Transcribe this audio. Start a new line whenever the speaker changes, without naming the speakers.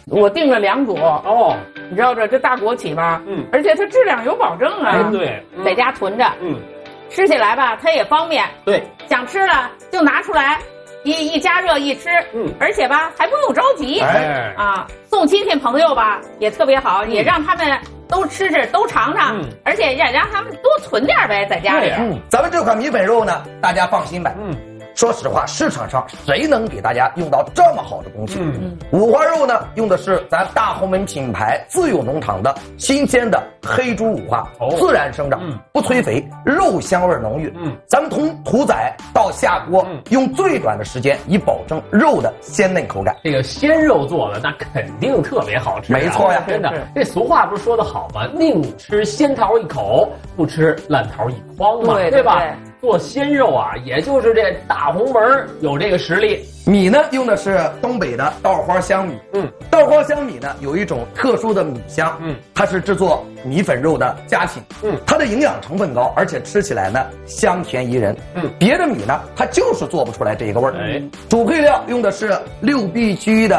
我订了2组
哦，
你知道这大国企吧？
嗯，
而且它质量有保证啊。
哎，对，
在家囤着，吃起来吧，它也方便。
对，
想吃了就拿出来，一加热一吃。而且吧还不用着急。
哎，
送亲戚朋友吧也特别好，也让他们都吃吃都尝尝，而且也让他们多存点呗，在家里。
咱们这款米粉肉呢，大家放心买。说实话，市场上谁能给大家用到这么好的东西？五花肉呢，用的是咱大红门品牌自有农场的新鲜的黑猪五花，自然生长，不催肥，肉香味浓郁。咱们从屠宰到下锅，用最短的时间，以保证肉的鲜嫩口感。
这个鲜肉做的那肯定特别好吃，
没错呀，
真的。这俗话不是说得好吗？宁吃鲜桃一口，不吃烂桃一筐嘛，对吧？做鲜肉啊，也就是这大红门有这个实力。
米呢，用的是东北的稻花香米。稻花香米呢，有一种特殊的米香。它是制作米粉肉的佳品。它的营养成分高，而且吃起来呢香甜宜人。别的米呢，它就是做不出来这个味儿。主配料用的是6必居的